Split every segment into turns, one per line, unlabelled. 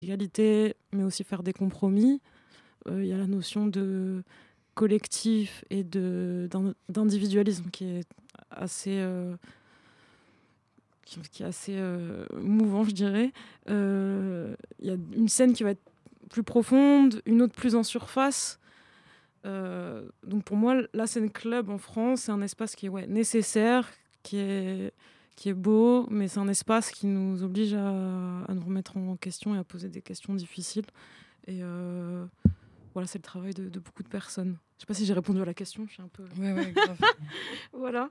égalité, mais aussi faire des compromis. Il y a la notion de collectif et d'individualisme qui est assez, qui est assez mouvant, je dirais. Il y a une scène qui va être plus profonde, une autre plus en surface. Donc pour moi, la scène club en France, c'est un espace qui est nécessaire, qui est beau, mais c'est un espace qui nous oblige à nous remettre en question et à poser des questions difficiles. Et voilà, c'est le travail de beaucoup de personnes. Je sais pas si j'ai répondu à la question, je suis un peu...
Ouais, grave.
Voilà.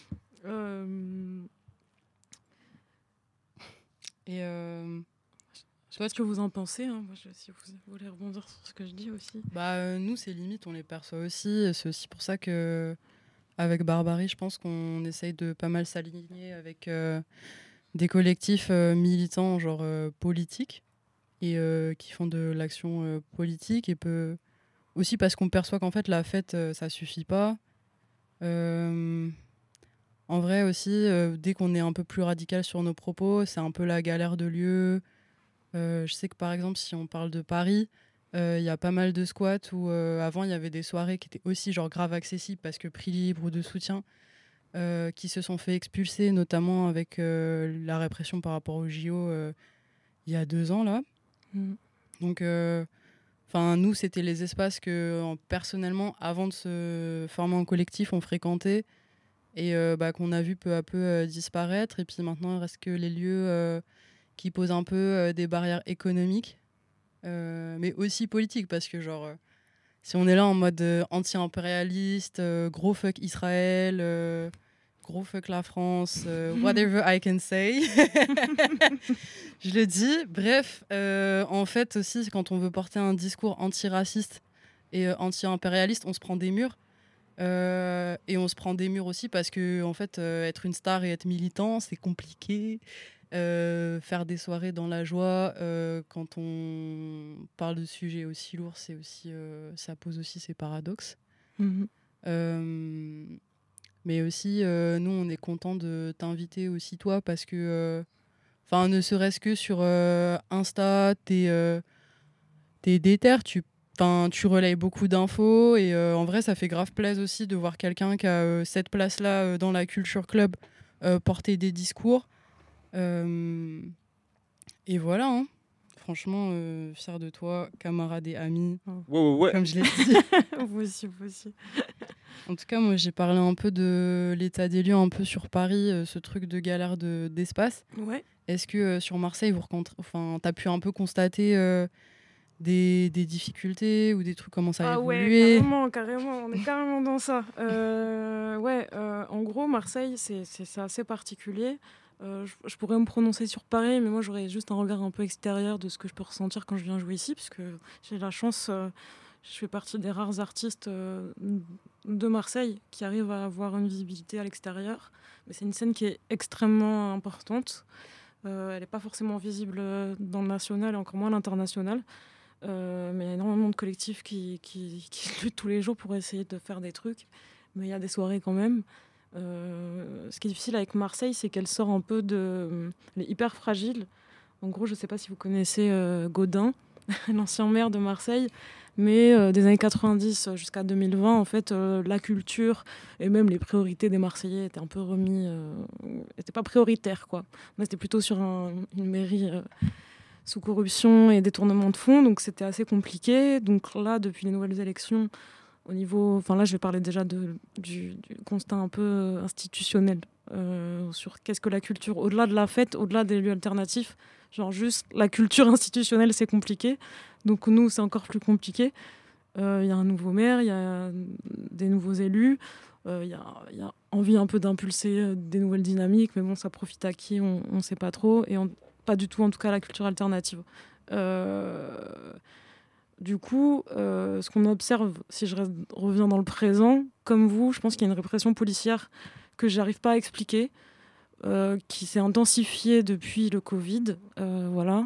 Et
Je sais pas ce que vous en pensez, hein. Moi, si vous voulez rebondir sur ce que je dis aussi.
nous, ces limites, on les perçoit aussi. C'est aussi pour ça que, avec Barbarie, je pense qu'on essaye de pas mal s'aligner avec des collectifs militants, genre politiques, et qui font de l'action politique. Et aussi parce qu'on perçoit qu'en fait, la fête, ça suffit pas. En vrai aussi, dès qu'on est un peu plus radical sur nos propos, c'est un peu la galère de lieu. Je sais que par exemple, si on parle de Paris, il y a pas mal de squats où avant il y avait des soirées qui étaient aussi genre grave accessibles parce que prix libre ou de soutien, qui se sont fait expulser, notamment avec la répression par rapport au JO il y a 2 ans là.
Mm.
Donc, nous, c'était les espaces que personnellement, avant de se former en collectif, on fréquentait et qu'on a vu peu à peu disparaître. Et puis maintenant, il reste que les lieux qui posent un peu des barrières économiques, mais aussi politiques, parce que genre, si on est là en mode anti-impérialiste, gros fuck Israël, gros fuck la France, whatever I can say, je le dis. Bref, en fait aussi, quand on veut porter un discours antiraciste et anti-impérialiste, on se prend des murs. Et on se prend des murs aussi parce que en fait, être une star et être militant, c'est compliqué. Faire des soirées dans la joie quand on parle de sujets aussi lourds, c'est aussi, ça pose aussi ses paradoxes.
Mhm.
Mais aussi, nous, on est content de t'inviter aussi toi parce que, ne serait-ce que sur Insta, t'es déter, tu relayes beaucoup d'infos et en vrai, ça fait grave plaisir aussi de voir quelqu'un qui a cette place-là dans la culture club porter des discours. Et voilà, hein. Franchement, fier de toi, camarade et ami,
Ouais.
comme je l'ai dit.
Vous aussi, vous aussi.
En tout cas, moi, j'ai parlé un peu de l'état des lieux, un peu sur Paris, ce truc de galère d'espace.
Ouais.
Est-ce que sur Marseille, t'as pu un peu constater des difficultés ou des trucs, comment ça a
Ah ouais,
évolué?
carrément, on est carrément dans ça. En gros, Marseille, c'est assez particulier. Je pourrais me prononcer sur Paris, mais moi j'aurais juste un regard un peu extérieur de ce que je peux ressentir quand je viens jouer ici, parce que j'ai la chance, je fais partie des rares artistes de Marseille qui arrivent à avoir une visibilité à l'extérieur. Mais c'est une scène qui est extrêmement importante. Elle n'est pas forcément visible dans le national et encore moins à l'international. Mais il y a énormément de collectifs qui luttent tous les jours pour essayer de faire des trucs. Mais il y a des soirées quand même. Ce qui est difficile avec Marseille, c'est qu'elle sort un peu de... Elle est hyper fragile. En gros, je ne sais pas si vous connaissez Gaudin, l'ancien maire de Marseille. Mais des années 90 jusqu'à 2020, en fait, la culture et même les priorités des Marseillais étaient un peu remis... étaient pas prioritaires, quoi. Moi, c'était plutôt sur une mairie... sous corruption et détournement de fonds, donc c'était assez compliqué. Donc là, depuis les nouvelles élections, au niveau... Enfin là, je vais parler déjà du constat un peu institutionnel sur qu'est-ce que la culture, au-delà de la fête, au-delà des lieux alternatifs, genre juste la culture institutionnelle, c'est compliqué. Donc nous, c'est encore plus compliqué. Il y a un nouveau maire, il y a des nouveaux élus, il y a envie un peu d'impulser des nouvelles dynamiques, mais bon, ça profite à qui, on ne sait pas trop. Et pas du tout, en tout cas, la culture alternative. Du coup, ce qu'on observe, si je reviens dans le présent, comme vous, je pense qu'il y a une répression policière que j'arrive pas à expliquer, qui s'est intensifiée depuis le Covid. Voilà.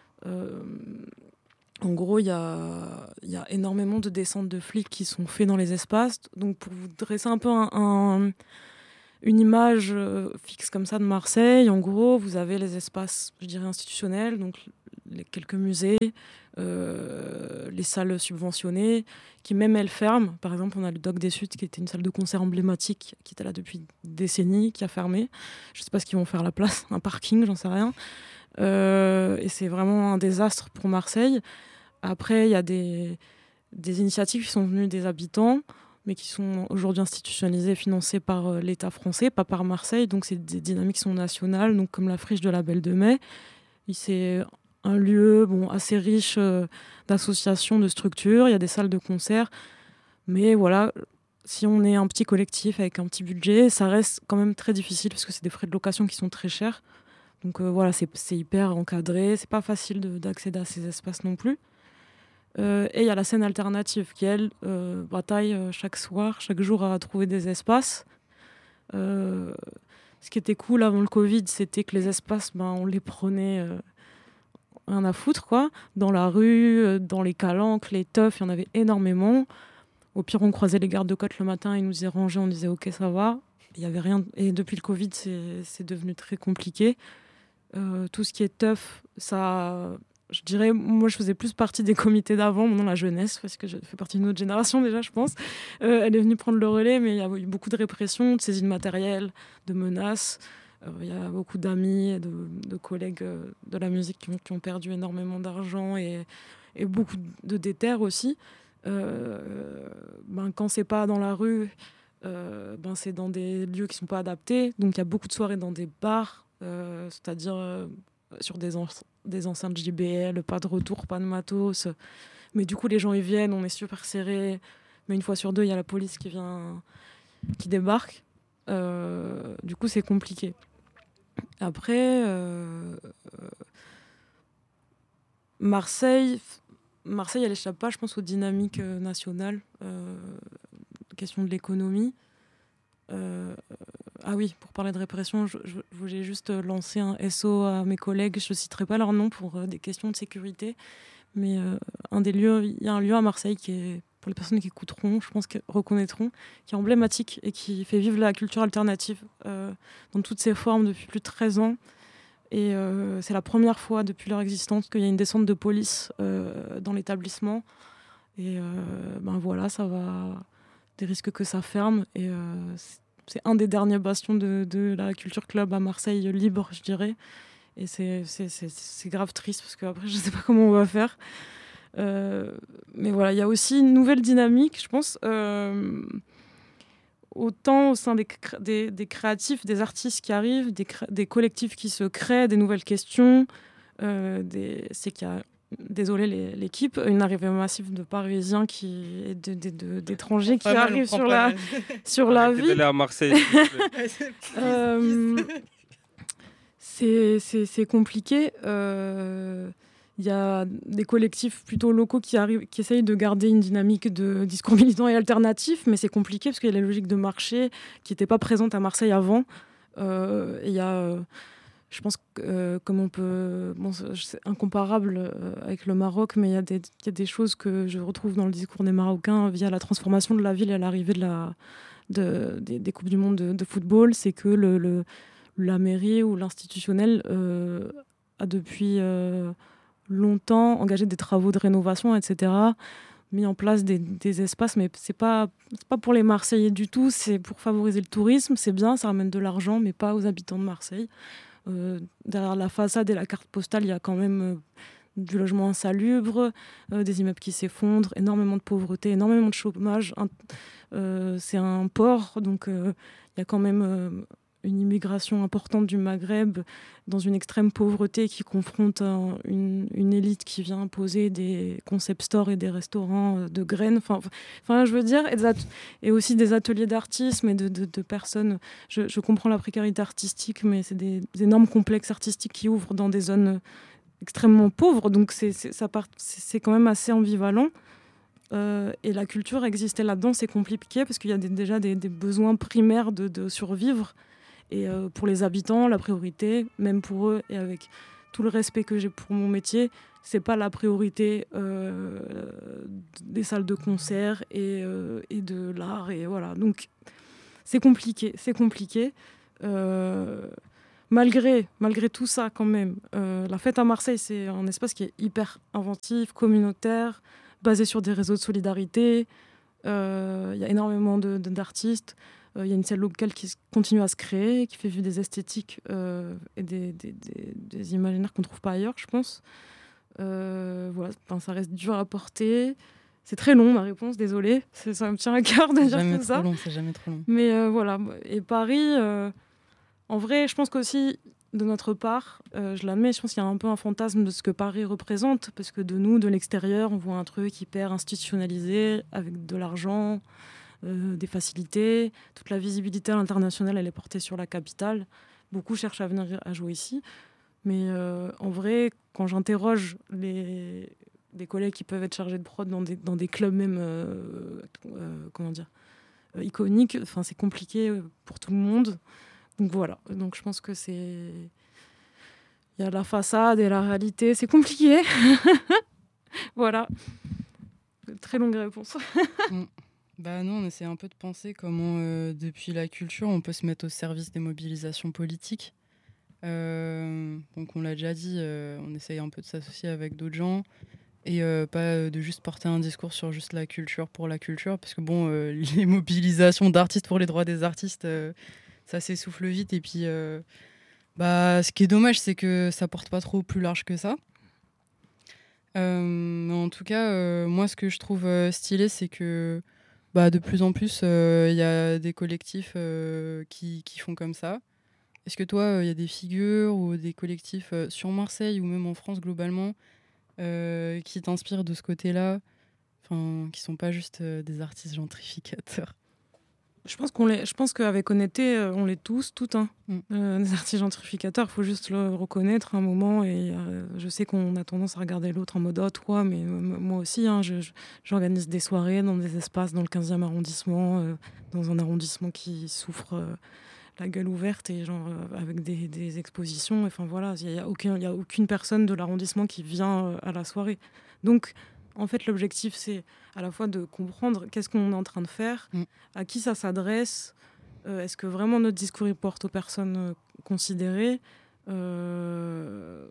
En gros, il y a énormément de descentes de flics qui sont faits dans les espaces. Donc, pour vous dresser un peu une image fixe comme ça de Marseille, en gros, vous avez les espaces, je dirais, institutionnels, donc les quelques musées, les salles subventionnées, qui même elles ferment. Par exemple, on a le Doc des Suds, qui était une salle de concert emblématique, qui était là depuis des décennies, qui a fermé. Je ne sais pas ce qu'ils vont faire à la place, un parking, j'en sais rien. Et c'est vraiment un désastre pour Marseille. Après, il y a des initiatives qui sont venues des habitants, mais qui sont aujourd'hui institutionnalisées, financées par l'État français, pas par Marseille. Donc c'est des dynamiques qui sont nationales, donc comme la friche de la Belle de Mai. C'est un lieu assez riche d'associations, de structures. Il y a des salles de concert. Mais voilà, si on est un petit collectif avec un petit budget, ça reste quand même très difficile parce que c'est des frais de location qui sont très chers. Donc voilà, c'est hyper encadré. C'est pas facile d'accéder à ces espaces non plus. Et il y a la scène alternative qui, elle, bataille chaque soir, chaque jour à trouver des espaces. Ce qui était cool avant le Covid, c'était que les espaces, on les prenait rien à foutre, quoi. Dans la rue, dans les calanques, les teufs, il y en avait énormément. Au pire, on croisait les gardes-côtes le matin, ils nous disaient ranger, on disait ok, ça va. Il y avait rien. Et depuis le Covid, c'est devenu très compliqué. Tout ce qui est teuf, ça, je dirais, moi je faisais plus partie des comités d'avant, maintenant la jeunesse, parce que je fais partie d'une autre génération déjà, je pense. Elle est venue prendre le relais, mais il y a eu beaucoup de répression, de saisies de matériel, de menaces. Il y a beaucoup d'amis et de collègues de la musique qui ont perdu énormément d'argent et beaucoup de déter aussi. Quand c'est pas dans la rue, c'est dans des lieux qui sont pas adaptés. Donc il y a beaucoup de soirées dans des bars, c'est-à-dire sur des enceintes JBL, pas de retour, pas de matos. Mais du coup, les gens y viennent, on est super serré. Mais une fois sur deux, il y a la police qui débarque. Du coup, c'est compliqué. Après, Marseille, elle échappe pas, je pense, aux dynamiques nationales. Question de l'économie. Ah oui, pour parler de répression, je voulais juste lancer un SO à mes collègues. Je ne citerai pas leur nom pour des questions de sécurité. Mais il y a un lieu à Marseille qui est, pour les personnes qui écouteront, je pense qu'ils reconnaîtront, qui est emblématique et qui fait vivre la culture alternative dans toutes ses formes depuis plus de 13 ans. Et c'est la première fois depuis leur existence qu'il y a une descente de police dans l'établissement. Et voilà, ça va... des risques que ça ferme. Et c'est un des derniers bastions de la culture club à Marseille libre, je dirais. Et c'est grave triste parce qu'après, je ne sais pas comment on va faire. Mais voilà, il y a aussi une nouvelle dynamique, je pense. Autant au sein des créatifs, des artistes qui arrivent, des collectifs qui se créent, des nouvelles questions. C'est qu'il y a, désolé l'équipe, une arrivée massive de Parisiens et d'étrangers qui arrivent sur la vie.
D'aller à Marseille.
C'est compliqué. Il y a des collectifs plutôt locaux qui essayent de garder une dynamique de discours militant et alternatif, mais c'est compliqué parce qu'il y a la logique de marché qui n'était pas présente à Marseille avant. Il y a, je pense que comme on peut, c'est incomparable avec le Maroc, mais il y a des choses que je retrouve dans le discours des Marocains via la transformation de la ville et l'arrivée des Coupes du Monde de football. C'est que la mairie ou l'institutionnel a depuis longtemps engagé des travaux de rénovation, etc., mis en place des espaces, mais c'est pas pour les Marseillais du tout, c'est pour favoriser le tourisme, c'est bien, ça ramène de l'argent, mais pas aux habitants de Marseille. Derrière la façade et la carte postale, il y a quand même du logement insalubre, des immeubles qui s'effondrent, énormément de pauvreté, énormément de chômage. C'est un port, donc il y a quand même une immigration importante du Maghreb dans une extrême pauvreté qui confronte une élite qui vient imposer des concept stores et des restaurants de graines. Enfin, je veux dire, et aussi des ateliers d'artisme et de personnes. Je comprends la précarité artistique, mais c'est des énormes complexes artistiques qui ouvrent dans des zones extrêmement pauvres. Donc c'est quand même assez ambivalent. Et la culture exister là-dedans, c'est compliqué parce qu'il y a déjà des besoins primaires de survivre. Et pour les habitants, la priorité, même pour eux, et avec tout le respect que j'ai pour mon métier, c'est pas la priorité des salles de concert et de l'art. Et voilà. Donc, c'est compliqué. malgré tout ça quand même, la fête à Marseille, c'est un espace qui est hyper inventif, communautaire, basé sur des réseaux de solidarité. Il y a énormément d'artistes. Il y a une scène locale qui continue à se créer, qui fait vivre des esthétiques et des imaginaires qu'on ne trouve pas ailleurs, je pense. Voilà, ça reste dur à porter. C'est très long ma réponse, désolée. Ça me tient à cœur de dire tout ça.
C'est jamais trop long.
Mais voilà. Et Paris, en vrai, je pense qu'aussi, de notre part, je l'admets, je pense qu'il y a un peu un fantasme de ce que Paris représente, parce que de nous, de l'extérieur, on voit un truc hyper institutionnalisé, avec de l'argent, des facilités. Toute la visibilité à l'international, elle est portée sur la capitale. Beaucoup cherchent à venir à jouer ici. Mais en vrai, quand j'interroge des collègues qui peuvent être chargés de prod dans des clubs même iconiques, c'est compliqué pour tout le monde. Donc voilà, donc je pense que il y a la façade et la réalité, c'est compliqué. Voilà, très longue réponse.
Bah nous, on essaie un peu de penser comment, depuis la culture, on peut se mettre au service des mobilisations politiques. Donc on l'a déjà dit, on essaye un peu de s'associer avec d'autres gens et pas de juste porter un discours sur juste la culture pour la culture, parce que bon, les mobilisations d'artistes pour les droits des artistes, ça s'essouffle vite, et puis ce qui est dommage, c'est que ça porte pas trop plus large que ça. Mais en tout cas, moi ce que je trouve stylé, c'est que de plus en plus il y a des collectifs qui font comme ça. Est-ce que toi, il y a des figures ou des collectifs sur Marseille ou même en France globalement qui t'inspirent de ce côté-là, qui sont pas juste des artistes gentrificateurs?
Je pense qu'avec honnêteté, on l'est tous, toutes. Des artistes gentrificateurs, il faut juste le reconnaître un moment. Et je sais qu'on a tendance à regarder l'autre en mode « oh, toi », mais moi aussi, j'organise des soirées dans des espaces dans le 15e arrondissement, dans un arrondissement qui souffre la gueule ouverte, et avec des expositions. Enfin voilà, il y a aucune personne de l'arrondissement qui vient à la soirée. Donc, en fait, l'objectif, c'est à la fois de comprendre qu'est-ce qu'on est en train de faire, à qui ça s'adresse, est-ce que vraiment notre discours il porte aux personnes considérées. On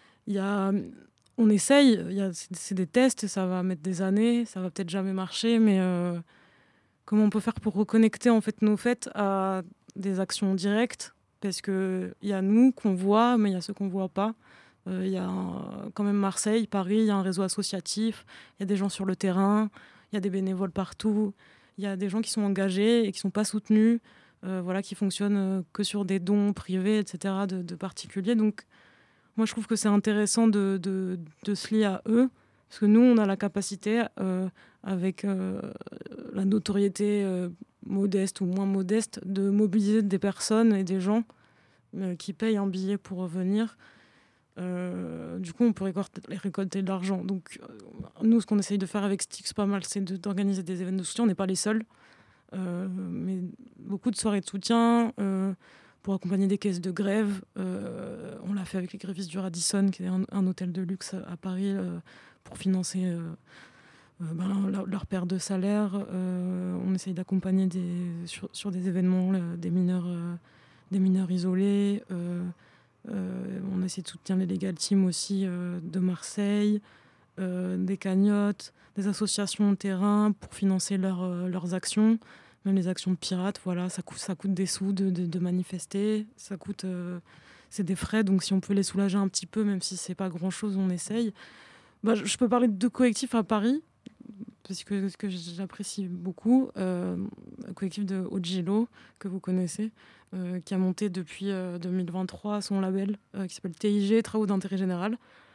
essaye, c'est des tests, ça va mettre des années, ça va peut-être jamais marcher, mais comment on peut faire pour reconnecter en fait nos fêtes à des actions directes, parce qu'il y a nous qu'on voit, mais il y a ceux qu'on voit pas. Il y a quand même Marseille, Paris, il y a un réseau associatif, il y a des gens sur le terrain, il y a des bénévoles partout, il y a des gens qui sont engagés et qui ne sont pas soutenus, qui fonctionnent que sur des dons privés, etc., de particuliers. Donc moi je trouve que c'est intéressant de se lier à eux, parce que nous on a la capacité, avec la notoriété modeste ou moins modeste, de mobiliser des personnes et des gens qui payent un billet pour venir. Du coup, on peut récolter de l'argent. Donc, nous, ce qu'on essaye de faire avec Styx pas mal, c'est d'organiser des événements de soutien. On n'est pas les seuls, mais beaucoup de soirées de soutien pour accompagner des caisses de grève. On l'a fait avec les grévistes du Radisson, qui est un hôtel de luxe à Paris, pour financer leur perte de salaire. On essaye d'accompagner sur des événements des mineurs isolés. On essaie de soutenir les Legal Team aussi de Marseille, des cagnottes, des associations de terrain pour financer leurs actions, même les actions de pirates. Voilà, ça coûte des sous de manifester, c'est des frais, donc si on peut les soulager un petit peu, même si c'est pas grand-chose, on essaye. Je peux parler de 2 collectifs à Paris, parce que j'apprécie beaucoup. Un collectif de Ojilo, que vous connaissez, qui a monté depuis 2023 son label, qui s'appelle TIG, Travaux d'intérêt général.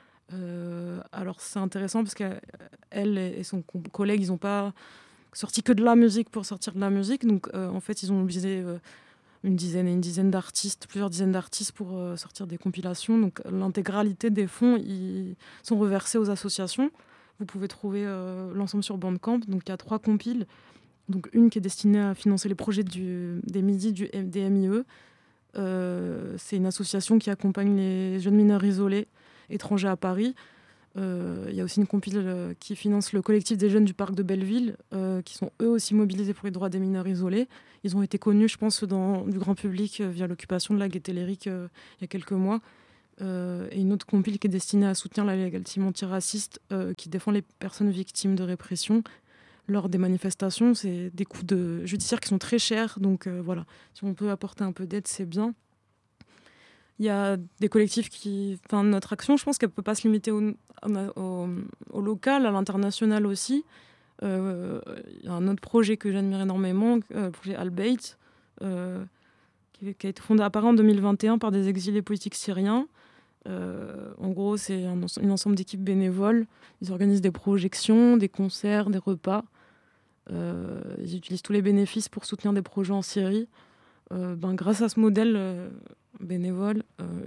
Alors c'est intéressant parce qu'elle et son collègue, ils n'ont pas sorti que de la musique pour sortir de la musique. Donc en fait, ils ont mobilisé plusieurs dizaines d'artistes pour sortir des compilations. Donc l'intégralité des fonds ils sont reversés aux associations. Vous pouvez trouver l'ensemble sur Bandcamp. Donc il y a 3 compiles. Donc une qui est destinée à financer les projets des MIDI des MIE. C'est une association qui accompagne les jeunes mineurs isolés étrangers à Paris. Il y a aussi une compile qui finance le collectif des jeunes du parc de Belleville, qui sont eux aussi mobilisés pour les droits des mineurs isolés. Ils ont été connus, je pense, du grand public via l'occupation de la Gaîté Lyrique il y a quelques mois. Et une autre compile qui est destinée à soutenir la Ligue antiraciste qui défend les personnes victimes de répression lors des manifestations. C'est des coûts judiciaires qui sont très chers, donc voilà, si on peut apporter un peu d'aide, c'est bien. Il y a des collectifs Enfin, notre action, je pense qu'elle ne peut pas se limiter au local, à l'international aussi. Il y a un autre projet que j'admire énormément, le projet Al-Bayt, qui a été fondé à Paris en 2021 par des exilés politiques syriens. En gros, c'est un ensemble d'équipes bénévoles. Ils organisent des projections, des concerts, des repas. Ils utilisent tous les bénéfices pour soutenir des projets en Syrie. Grâce à ce modèle bénévole,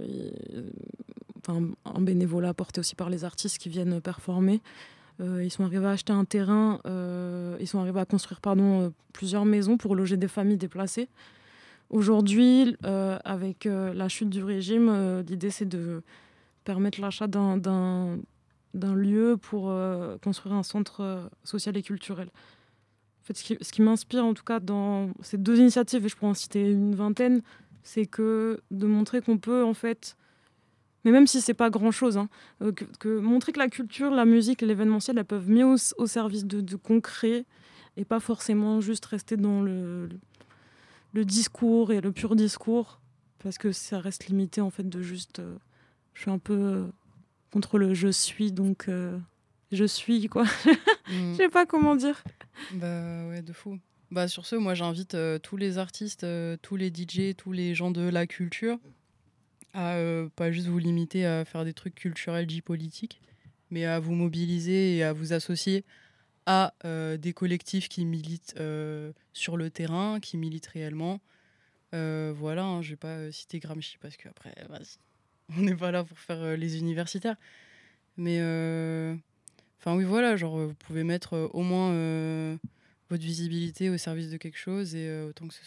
un bénévolat apporté aussi par les artistes qui viennent performer, ils sont arrivés à acheter un terrain, ils sont arrivés à construire plusieurs maisons pour loger des familles déplacées. Aujourd'hui, avec la chute du régime, l'idée c'est de permettre l'achat d'un lieu pour construire un centre social et culturel. En fait, ce qui m'inspire en tout cas dans ces deux initiatives, et je pourrais en citer une vingtaine, c'est de montrer qu'on peut en fait, mais même si c'est pas grand-chose, que montrer que la culture, la musique, l'événementiel, elles peuvent mieux au service de concret et pas forcément juste rester dans le discours et le pur discours, parce que ça reste limité en fait de juste... je suis un peu contre le je suis, donc je suis quoi. Je sais pas comment dire.
Bah ouais, de fou. Bah sur ce, moi j'invite tous les artistes, tous les DJ, tous les gens de la culture à pas juste vous limiter à faire des trucs culturels politiques, mais à vous mobiliser et à vous associer à des collectifs qui militent sur le terrain, qui militent réellement. Voilà, hein, je vais pas citer Gramsci parce qu'après, vas-y, on n'est pas là pour faire les universitaires. Mais enfin oui, voilà, genre vous pouvez mettre au moins votre visibilité au service de quelque chose et autant que ce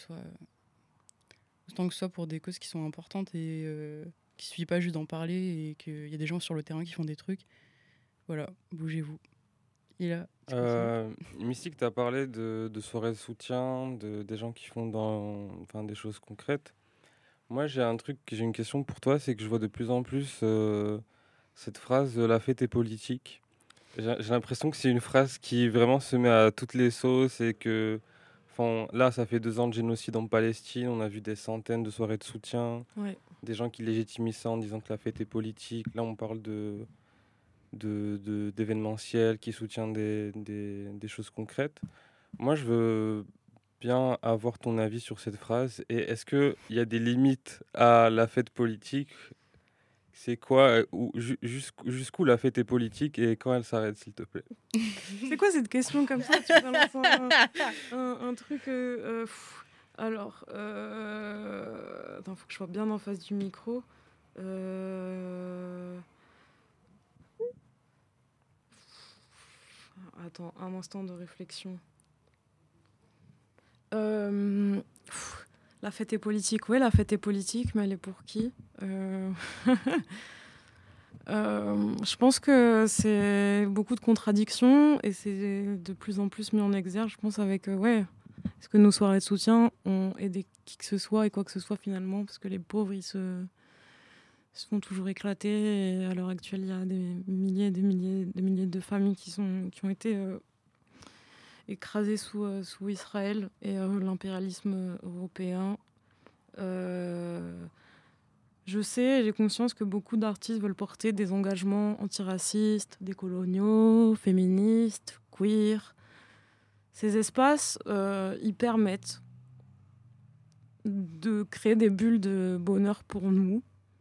soit pour des causes qui sont importantes et qu'il suffit pas juste d'en parler et qu'il y a des gens sur le terrain qui font des trucs. Voilà, bougez-vous. Et là,
Mystique, tu as parlé de soirées de soutien, des gens qui font des choses concrètes. Moi, j'ai une question pour toi, c'est que je vois de plus en plus cette phrase la fête est politique. J'ai l'impression que c'est une phrase qui vraiment se met à toutes les sauces et que, là, ça fait 2 ans de génocide en Palestine, on a vu des centaines de soirées de soutien,
Ouais.
des gens qui légitimisent ça en disant que la fête est politique. Là, on parle d'événementiel qui soutient des choses concrètes. Moi, je veux bien avoir ton avis sur cette phrase. Et est-ce qu'il y a des limites à la fête politique? C'est quoi, jusqu'où la fête est politique et quand elle s'arrête, s'il te plaît?
C'est quoi cette question comme ça? Tu balances un truc... alors... Attends, faut que je sois bien en face du micro. Attends, un instant de réflexion. La fête est politique. Oui, la fête est politique, mais elle est pour qui? Je pense que c'est beaucoup de contradictions et c'est de plus en plus mis en exergue, je pense, avec est-ce que nos soirées de soutien ont aidé qui que ce soit et quoi que ce soit finalement, parce que les pauvres, ils se font toujours éclater et à l'heure actuelle, il y a des milliers et des milliers de familles qui ont été écrasées sous Israël et l'impérialisme européen. Je sais, j'ai conscience que beaucoup d'artistes veulent porter des engagements antiracistes, décoloniaux, féministes, queer. Ces espaces, ils permettent de créer des bulles de bonheur pour nous.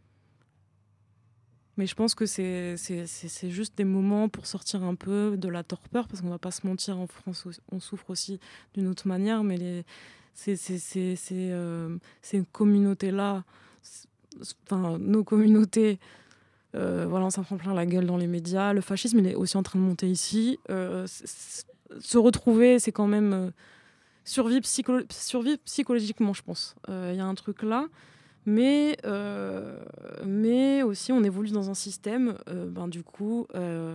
Mais je pense que c'est juste des moments pour sortir un peu de la torpeur, parce qu'on va pas se mentir, en France, on souffre aussi d'une autre manière, mais ces communautés-là, nos communautés, on s'en prend plein la gueule dans les médias. Le fascisme, il est aussi en train de monter ici. Se retrouver, c'est quand même survivre psychologiquement, je pense. Il y a un truc là. Mais aussi, on évolue dans un système, du coup,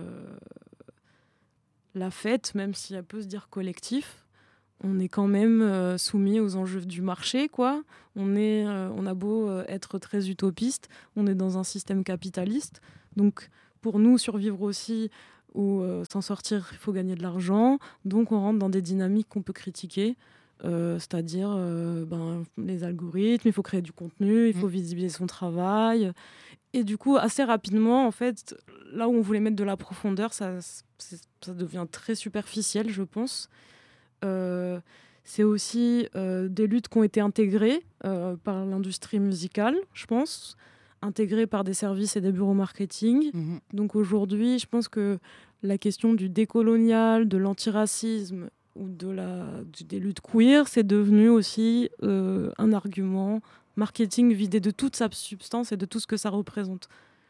la fête, même si elle peut se dire collectif, on est quand même soumis aux enjeux du marché, quoi. On a beau être très utopiste, on est dans un système capitaliste. Donc, pour nous, survivre aussi ou s'en sortir, il faut gagner de l'argent. Donc, on rentre dans des dynamiques qu'on peut critiquer. C'est-à-dire les algorithmes, il faut créer du contenu, il faut visibiliser son travail. Et du coup, assez rapidement, en fait, là où on voulait mettre de la profondeur, ça devient très superficiel, je pense. C'est aussi des luttes qui ont été intégrées par l'industrie musicale, je pense, intégrées par des services et des bureaux marketing. Donc aujourd'hui, je pense que la question du décolonial, de l'antiracisme ou des luttes queer, c'est devenu aussi un argument marketing vidé de toute sa substance et de tout ce que ça représente.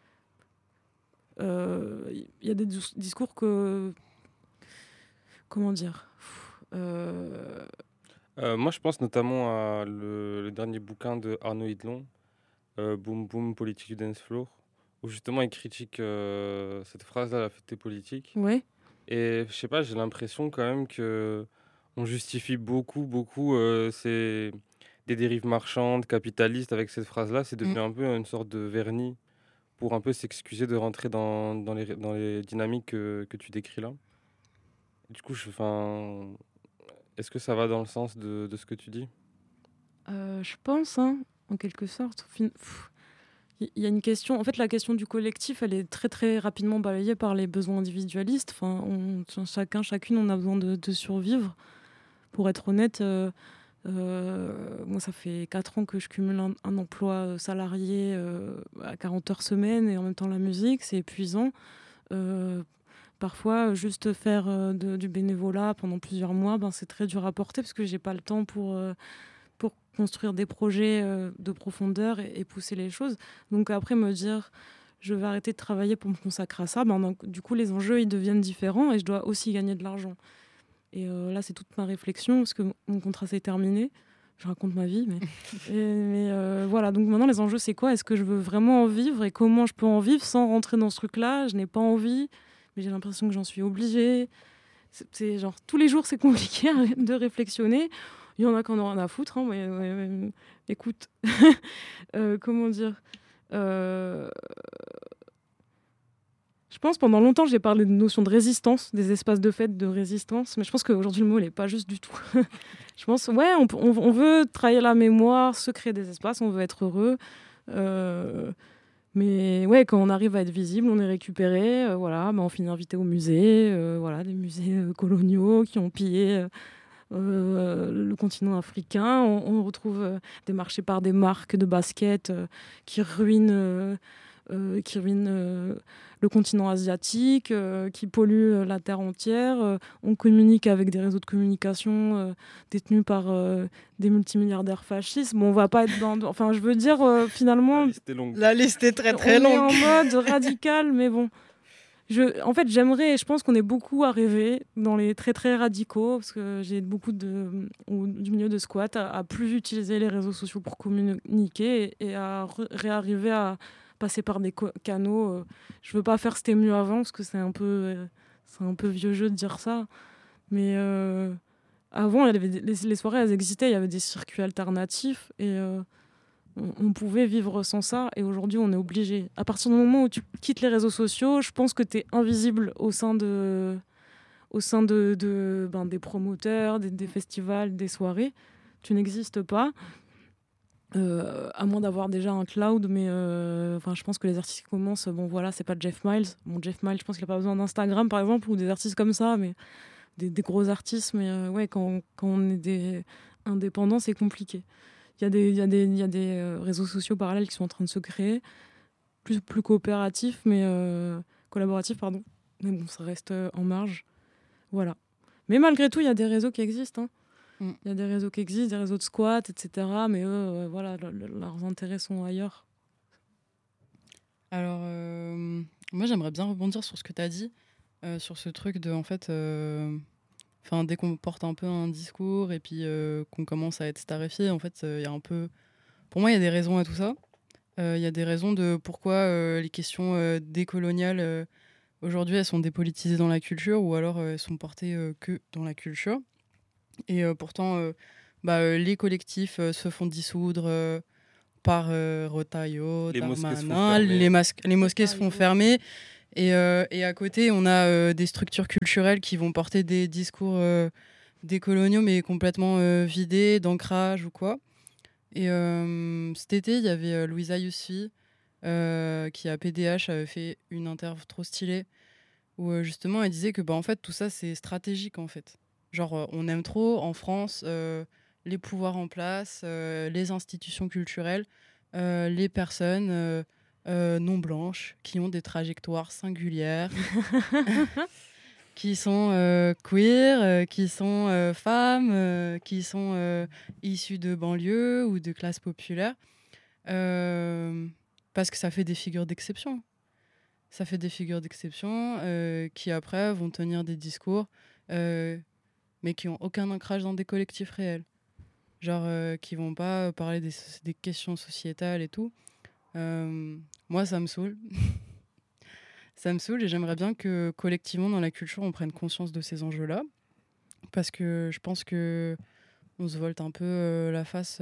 Il y a des discours que... Comment dire
Moi, je pense notamment à le dernier bouquin de Arnaud Hidlon, Boom Boom, politique du dance floor, où justement il critique cette phrase-là, la fête politique.
Ouais.
Et je sais pas, j'ai l'impression quand même que on justifie beaucoup des dérives marchandes, capitalistes avec cette phrase-là. C'est devenu un peu une sorte de vernis pour un peu s'excuser de rentrer dans les dynamiques que tu décris là. Et du coup, est-ce que ça va dans le sens de ce que tu dis?
Je pense, hein, en quelque sorte. Il y a une question. En fait, la question du collectif, elle est très très rapidement balayée par les besoins individualistes. Enfin, chacune, on a besoin de survivre. Pour être honnête, moi, ça fait 4 ans que je cumule un emploi salarié à 40 heures semaine et en même temps la musique, c'est épuisant. Parfois, juste faire du bénévolat pendant plusieurs mois, c'est très dur à porter parce que j'ai pas le temps pour construire des projets de profondeur et pousser les choses. Donc après, me dire, je vais arrêter de travailler pour me consacrer à ça, donc, du coup, les enjeux, ils deviennent différents et je dois aussi gagner de l'argent. Et là, c'est toute ma réflexion parce que mon contrat s'est terminé. Je raconte ma vie, mais voilà. Donc maintenant, les enjeux, c'est quoi? Est-ce que je veux vraiment en vivre et comment je peux en vivre sans rentrer dans ce truc-là? Je n'ai pas envie, mais j'ai l'impression que j'en suis obligée. C'est genre tous les jours, c'est compliqué de réflexionner. Il y en a qui en ont rien à foutre, hein, mais écoute, comment dire je pense pendant longtemps, j'ai parlé de notion de résistance, des espaces de fête de résistance, mais je pense qu'aujourd'hui, le mot n'est pas juste du tout. Je pense, ouais, on veut travailler la mémoire, se créer des espaces, on veut être heureux. Mais ouais, quand on arrive à être visible, on est récupéré. Voilà, on finit invité au musée, voilà, des musées coloniaux qui ont pillé le continent africain. On retrouve des marchés par des marques de basket qui ruinent le continent asiatique, qui polluent la terre entière. On communique avec des réseaux de communication détenus par des multimilliardaires fascistes. Bon, on va pas être dans... Enfin, je veux dire, finalement...
La liste est longue.
La liste est très très longue.
On est en mode radical, mais bon... En fait, j'aimerais, et je pense qu'on est beaucoup à rêver dans les très très radicaux, parce que j'ai beaucoup du milieu de squat, à plus utiliser les réseaux sociaux pour communiquer et à réarriver à passer par des canaux. Je veux pas faire c'était mieux avant, parce que c'est un peu vieux jeu de dire ça. Mais avant, il y avait les soirées, elles existaient, il y avait des circuits alternatifs et on pouvait vivre sans ça, et aujourd'hui on est obligé. À partir du moment où tu quittes les réseaux sociaux, je pense que tu es invisible au sein des promoteurs, des festivals, des soirées. Tu n'existes pas, à moins d'avoir déjà un cloud, mais je pense que les artistes qui commencent, c'est pas Jeff Miles. Jeff Miles, je pense qu'il n'a pas besoin d'Instagram par exemple, ou des artistes comme ça, mais des gros artistes, mais ouais, quand on est des indépendants, c'est compliqué. Il y a des réseaux sociaux parallèles qui sont en train de se créer, plus coopératifs, mais collaboratifs, pardon. Mais bon, ça reste en marge. Voilà. Mais malgré tout, il y a des réseaux qui existent. Il y a des réseaux qui existent, des réseaux de squat, etc. Mais eux, voilà, leurs intérêts sont ailleurs.
Alors, moi, j'aimerais bien rebondir sur ce que tu as dit, sur ce truc de, en fait... dès qu'on porte un peu un discours et puis qu'on commence à être starifié, en fait, il y a un peu Pour moi, il y a des raisons à tout ça. Il y a des raisons de pourquoi les questions décoloniales, aujourd'hui, elles sont dépolitisées dans la culture ou alors elles sont portées que dans la culture. Et pourtant, les collectifs se font dissoudre par Rotaillot,
Les mosquées se font
Darmanin,
fermer.
les mosquées se font fermer. Et à côté, on a des structures culturelles qui vont porter des discours décoloniaux, mais complètement vidés, d'ancrage ou quoi. Et cet été, il y avait Louisa Yousfi, qui à PDH avait fait une interview trop stylée, où justement elle disait que en fait, tout ça, c'est stratégique en fait. Genre, on aime trop en France les pouvoirs en place, les institutions culturelles, les personnes non blanches qui ont des trajectoires singulières, qui sont queer, qui sont femmes, qui sont issues de banlieues ou de classes populaires, parce que ça fait des figures d'exception. Ça fait des figures d'exception qui après vont tenir des discours, mais qui n'ont aucun ancrage dans des collectifs réels. Genre qui vont pas parler des questions sociétales et tout. Moi, ça me saoule. Ça me saoule et j'aimerais bien que collectivement dans la culture on prenne conscience de ces enjeux-là, parce que je pense que on se volte un peu la face,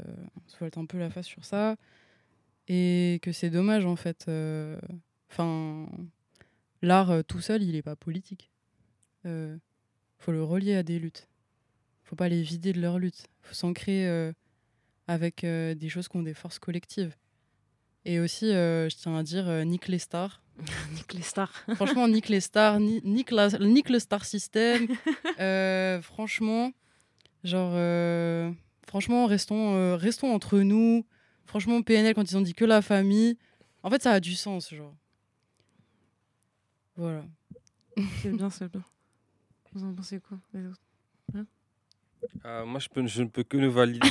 sur ça, et que c'est dommage en fait. Enfin, l'art tout seul, il est pas politique. Faut le relier à des luttes. Faut pas les vider de leur lutte. Faut s'ancrer avec des choses qui ont des forces collectives. Et aussi, je tiens à dire, nique les stars.
Nique les stars.
Franchement, nique les stars, nique le star system. Franchement, franchement, restons entre nous. Franchement, PNL, quand ils ont dit que la famille, en fait, ça a du sens, genre. Voilà.
C'est bien, c'est bien. Vous en pensez quoi, les autres?
Moi, je ne peux que le valider.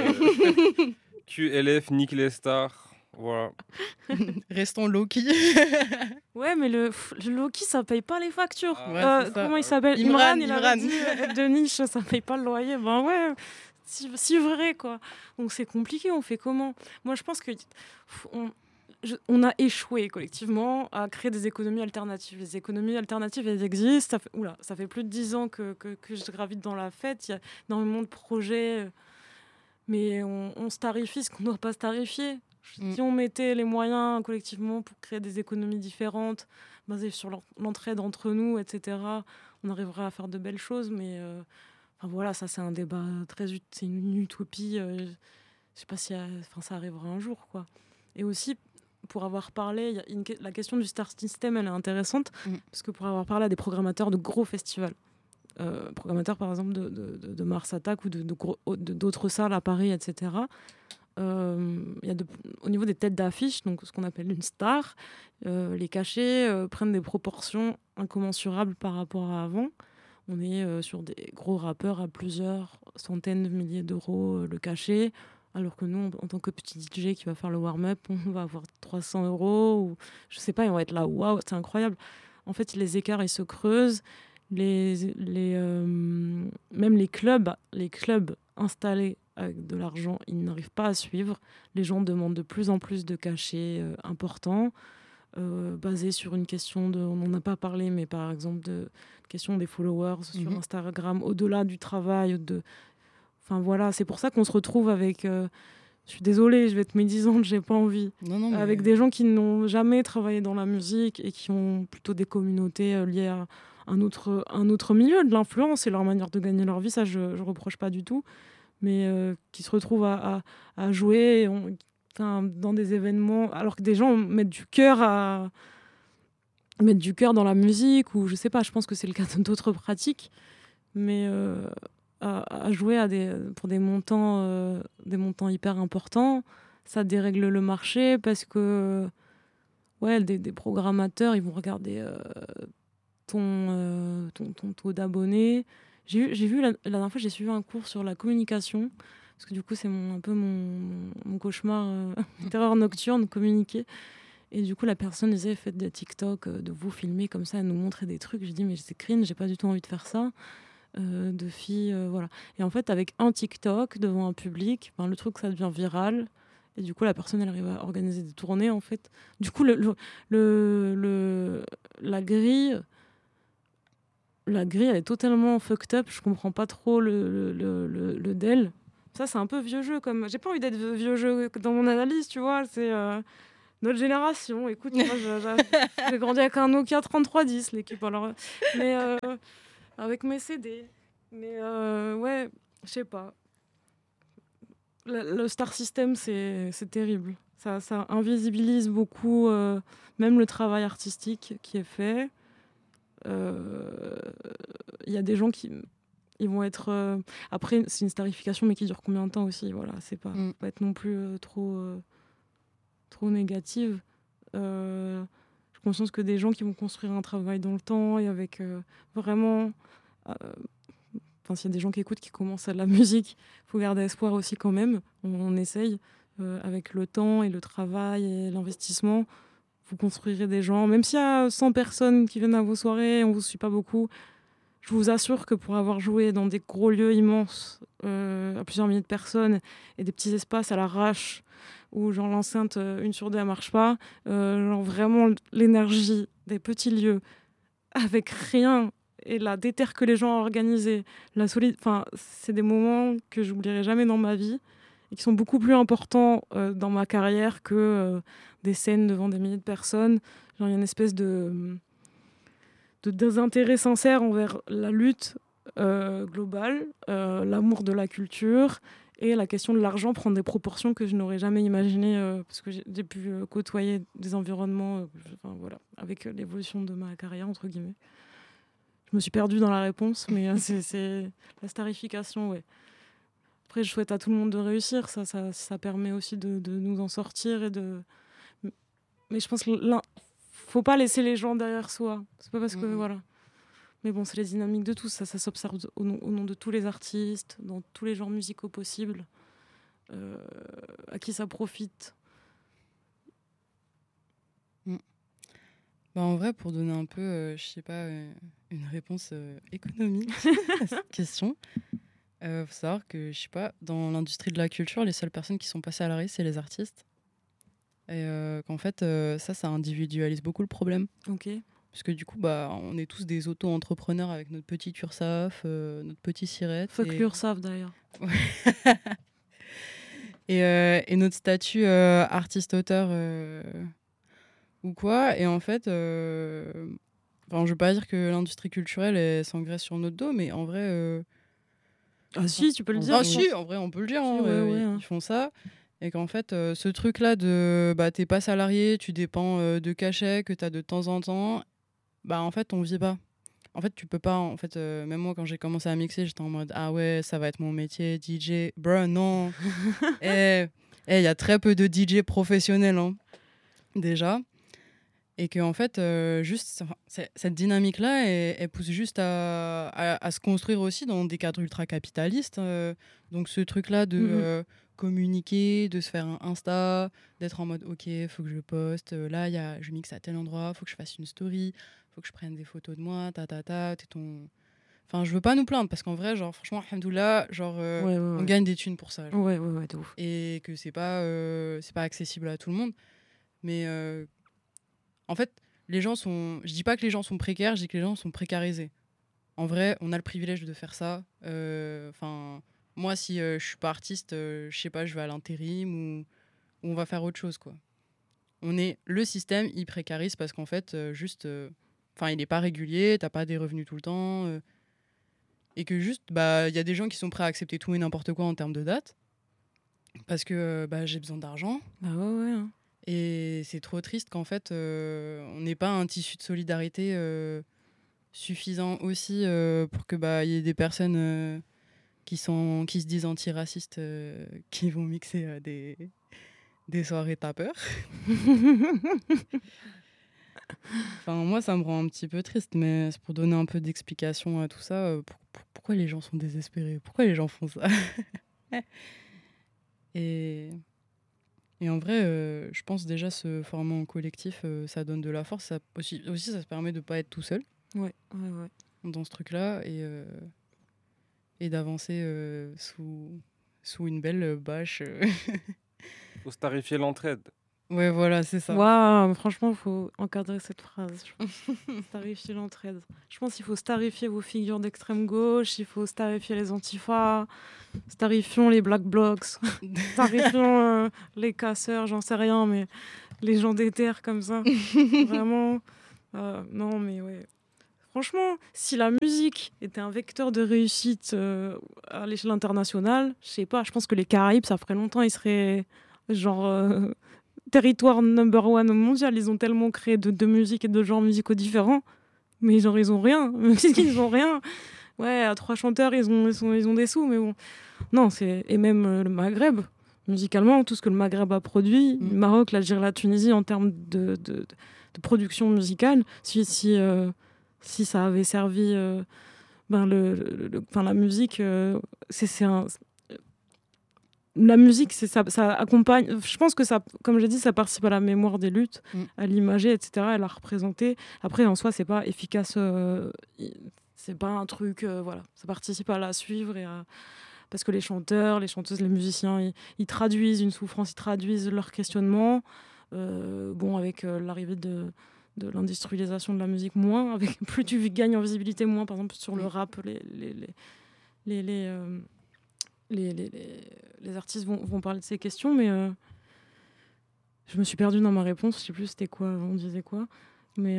QLF, nique les stars. Voilà.
Restons low-key.
Ouais, mais le Loki, ça paye pas les factures.
Ouais, c'est ça.
Comment il s'appelle?
Imran.
Il avait dit avec de niche, ça paye pas le loyer. Ben ouais, si vrai, quoi. Donc c'est compliqué, on fait comment? Moi, je pense que on a échoué collectivement à créer des économies alternatives. Les économies alternatives, elles existent. Ça fait plus de 10 ans que je gravite dans la fête. Il y a énormément de projets, mais on se tarifie ce qu'on ne doit pas se tarifier. Si on mettait les moyens collectivement pour créer des économies différentes, basées sur l'entraide entre nous, etc., on arriverait à faire de belles choses. Mais voilà, ça c'est un débat c'est une utopie. Je sais pas si ça arrivera un jour, quoi. Et aussi, pour avoir parlé, la question du star system, elle est intéressante, parce que pour avoir parlé à des programmateurs de gros festivals, programmateurs par exemple de Mars Attack ou d'autres salles à Paris, etc., au niveau des têtes d'affiche, donc ce qu'on appelle une star, les cachets prennent des proportions incommensurables par rapport à avant. On est sur des gros rappeurs à plusieurs centaines de milliers d'euros le cachet, alors que nous, en tant que petit DJ qui va faire le warm-up, on va avoir 300 euros, ou je sais pas, et on va être là, waouh, c'est incroyable. En fait, les écarts, ils se creusent. Même les clubs installés avec de l'argent, ils n'arrivent pas à suivre. Les gens demandent de plus en plus de cachets importants, basés sur une question on n'en a pas parlé, mais par exemple de question des followers sur Instagram, au-delà du travail. Enfin voilà, c'est pour ça qu'on se retrouve avec... je suis désolée, je vais être médisante, j'ai pas envie.
Non,
avec des gens qui n'ont jamais travaillé dans la musique et qui ont plutôt des communautés liées à un autre milieu, de l'influence et leur manière de gagner leur vie, ça je reproche pas du tout, mais qui se retrouvent à jouer dans des événements, alors que des gens mettent du cœur dans la musique, ou je sais pas, je pense que c'est le cas d'autres pratiques, mais à jouer pour des montants hyper importants, ça dérègle le marché, parce que des programmateurs, ils vont regarder ton taux d'abonnés. J'ai vu la dernière fois, j'ai suivi un cours sur la communication, parce que du coup c'est un peu mon cauchemar, terreur nocturne, communiquer. Et du coup la personne disait, faites des TikTok, de vous filmer comme ça, nous montrer des trucs. J'ai dit mais c'est cringe, j'ai pas du tout envie de faire ça. De filles, voilà. Et en fait avec un TikTok devant un public, le truc ça devient viral. Et du coup, la personne, elle arrive à organiser des tournées, en fait. Du coup, la grille, elle est totalement fucked up. Je comprends pas trop le DEL. Ça, c'est un peu vieux jeu. J'ai pas envie d'être vieux jeu dans mon analyse, tu vois. C'est notre génération. Écoute, moi, j'ai grandi avec un Nokia 3310, l'équipe. Alors, mais avec mes CD. Mais ouais, je sais pas. Le Star System, c'est terrible. Ça invisibilise beaucoup, même le travail artistique qui est fait. Il y a des gens qui ils vont être... Après, c'est une starification, mais qui dure combien de temps aussi, voilà. C'est pas, faut pas être non plus trop négative. Je suis consciente que des gens qui vont construire un travail dans le temps et avec vraiment... Enfin, s'il y a des gens qui écoutent, qui commencent à de la musique, il faut garder espoir aussi quand même. On essaye avec le temps et le travail et l'investissement. Vous construirez des gens. Même s'il y a 100 personnes qui viennent à vos soirées, on ne vous suit pas beaucoup, je vous assure que pour avoir joué dans des gros lieux immenses, à plusieurs milliers de personnes, et des petits espaces à l'arrache, où genre l'enceinte, 1/2, elle marche pas, genre vraiment l'énergie des petits lieux, avec rien, et la déter que les gens ont organisé, c'est des moments que j'oublierai jamais dans ma vie, et qui sont beaucoup plus importants dans ma carrière que des scènes devant des milliers de personnes. Genre, il y a une espèce de désintérêt sincère envers la lutte globale, l'amour de la culture, et la question de l'argent prend des proportions que je n'aurais jamais imaginées, parce que j'ai pu côtoyer des environnements voilà, avec l'évolution de ma carrière, entre guillemets. Je me suis perdue dans la réponse, mais c'est la starification, ouais. Après, je souhaite à tout le monde de réussir, ça permet aussi de nous en sortir, mais je pense qu'il faut pas laisser les gens derrière soi. C'est pas parce que, voilà. Mais bon, c'est les dynamiques de tous, ça s'observe au nom de tous les artistes, dans tous les genres musicaux possibles, à qui ça profite.
Bah en vrai, pour donner un peu, je sais pas, une réponse économique à cette question, faut savoir que, je sais pas, dans l'industrie de la culture, les seules personnes qui sont pas salariées, c'est les artistes. Et qu'en fait, ça individualise beaucoup le problème.
Ok.
Parce que du coup, bah, on est tous des auto-entrepreneurs avec notre petit URSAF, notre petit SIRET.
Fuck l'URSAF d'ailleurs.
Et notre statut artiste-auteur ou quoi. Et en fait, je veux pas dire que l'industrie culturelle elle s'engraisse sur notre dos, mais en vrai...
ah si, tu peux le dire.
Ah si, en vrai, on peut le dire.
Si,
ils font ça. Et qu'en fait, ce truc-là de t'es pas salarié, tu dépends de cachets que t'as de temps en temps, bah en fait, on vit pas. En fait, tu peux pas. En fait, même moi, quand j'ai commencé à mixer, j'étais en mode ah ouais, ça va être mon métier, DJ. Bruh, non. Il y a très peu de DJ professionnels, hein, déjà. Et que en fait, juste cette dynamique-là, elle pousse juste à se construire aussi dans des cadres ultra capitalistes. Donc ce truc-là de communiquer, de se faire un Insta, d'être en mode ok, faut que je poste. Là, je mixe à tel endroit, faut que je fasse une story, faut que je prenne des photos de moi, t'es ton. Enfin, je veux pas nous plaindre parce qu'en vrai, genre franchement, alhamdoulilah, genre on gagne des thunes pour ça. Genre.
Ouais, de ouf.
Et que c'est pas accessible à tout le monde, mais en fait, les gens sont. Je dis pas que les gens sont précaires, je dis que les gens sont précarisés. En vrai, on a le privilège de faire ça. Moi, si je suis pas artiste, je sais pas, je vais à l'intérim ou on va faire autre chose, quoi. Le système, il précarise parce qu'en fait, il est pas régulier, t'as pas des revenus tout le temps, et que juste, il y a des gens qui sont prêts à accepter tout et n'importe quoi en termes de date parce que j'ai besoin d'argent.
Bah ouais. Hein.
Et c'est trop triste qu'en fait, on n'ait pas un tissu de solidarité suffisant aussi pour que y ait des personnes qui se disent antiracistes qui vont mixer des soirées tapeurs. Moi, ça me rend un petit peu triste, mais c'est pour donner un peu d'explication à tout ça. Pourquoi les gens sont désespérés? Pourquoi les gens font ça? Et en vrai, je pense déjà se former en collectif, ça donne de la force. Ça, aussi, ça se permet de ne pas être tout seul dans ce truc-là et d'avancer sous une belle bâche
Faut starifier l'entraide.
Ouais, voilà, c'est ça.
Waouh, franchement, il faut encadrer cette phrase. Je pense. Starifier l'entraide. Je pense qu'il faut starifier vos figures d'extrême gauche, il faut starifier les antifas, starifions les black blocs, starifions les casseurs, j'en sais rien, mais les gens d'éther comme ça. Vraiment. Non, mais ouais. Franchement, si la musique était un vecteur de réussite à l'échelle internationale, je sais pas, je pense que les Caraïbes, ça ferait longtemps, ils seraient genre territoire number one au mondial. Ils ont tellement créé de musique et de genres musicaux différents, mais genre ils ont rien. Même s'ils ont rien. Ouais, à 3 chanteurs, ils ont des sous, mais bon. Non, et même le Maghreb, musicalement, tout ce que le Maghreb a produit, le Maroc, l'Algérie, la Tunisie, en termes de production musicale, si ça avait servi la musique, la musique, ça accompagne. Je pense que ça, comme j'ai dit, ça participe à la mémoire des luttes, à l'imager, etc., à la représenter. Après, en soi, c'est pas efficace. C'est pas un truc. Voilà, ça participe à la suivre parce que les chanteurs, les chanteuses, les musiciens, ils traduisent une souffrance, ils traduisent leur questionnement. Avec l'arrivée de l'industrialisation de la musique, moins. Plus tu gagnes en visibilité, moins. Par exemple, sur le rap, les artistes vont parler de ces questions, mais je me suis perdue dans ma réponse. Je sais plus c'était quoi, on disait quoi. Mais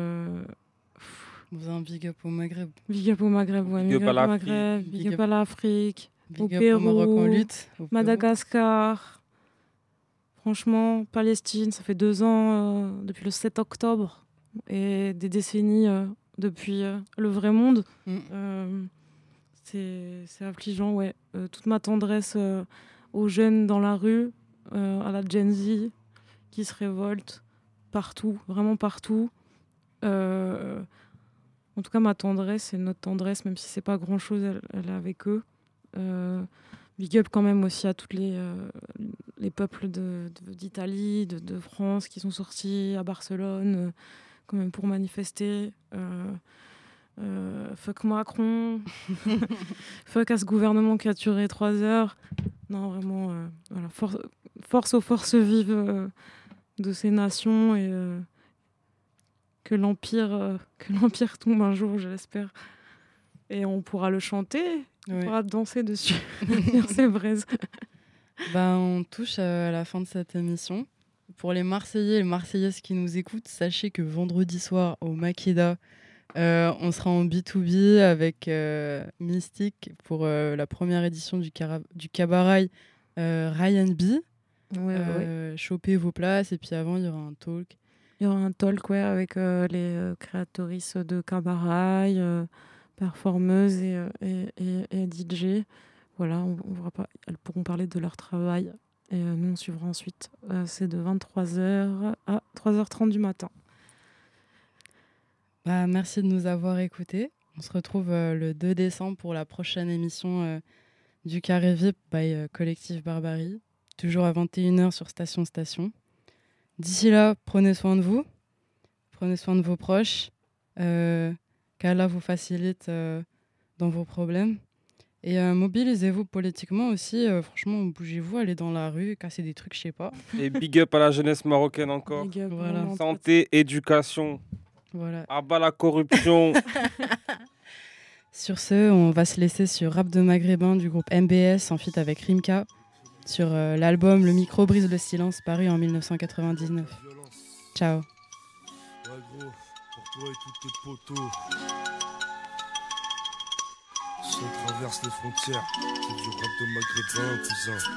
Vous avez un big up au Maghreb.
Big up au Maghreb, ouais. Big up au Maghreb, big up à l'Afrique, au Pérou,
au Maroc en lutte, au
Madagascar. Franchement, Palestine, ça fait 2 ans depuis le 7 octobre et des décennies depuis le vrai monde. C'est affligeant, ouais. Toute ma tendresse aux jeunes dans la rue, à la Gen Z qui se révolte partout, vraiment partout. En tout cas, ma tendresse et notre tendresse, même si c'est pas grand-chose, elle est avec eux. Big up quand même aussi à tous les peuples d'Italie, de France qui sont sortis à Barcelone quand même pour manifester. Fuck Macron, fuck à ce gouvernement qui a duré 3 heures. Non, vraiment, voilà, force aux forces vives de ces nations et que l'empire tombe un jour, je l'espère. Et on pourra le chanter, on pourra danser dessus sur ces braises.
On touche à la fin de cette émission. Pour les Marseillais et les Marseillaises qui nous écoutent, sachez que vendredi soir au Makeda, on sera en B2B avec Mystique pour la première édition du cabaret Ryan B. Chopez vos places et puis avant il y aura un talk.
Il y aura un talk avec les créatrices de cabaret, performeuses et DJ. Voilà, elles pourront parler de leur travail et nous on suivra ensuite. C'est de 23h à 3h30 du matin.
Merci de nous avoir écoutés. On se retrouve le 2 décembre pour la prochaine émission du Carré VIP by Collectif Barbarie, toujours à 21h sur Station. D'ici là, prenez soin de vous, prenez soin de vos proches, qu'Allah vous facilite dans vos problèmes. Et mobilisez-vous politiquement aussi. Franchement, bougez-vous, allez dans la rue, cassez des trucs, je sais pas.
Et big up à la jeunesse marocaine encore.
Voilà.
Santé, éducation.
Voilà.
Abat la corruption.
Sur ce, on va se laisser sur Rap de Maghrébin du groupe MBS en feat avec Rimka sur l'album Le micro brise le silence paru en 1999. Ciao.
Ouais gros, pour toi et tous tes potos. Si on traverse les frontières, c'est du rap de maghrébin, cousin.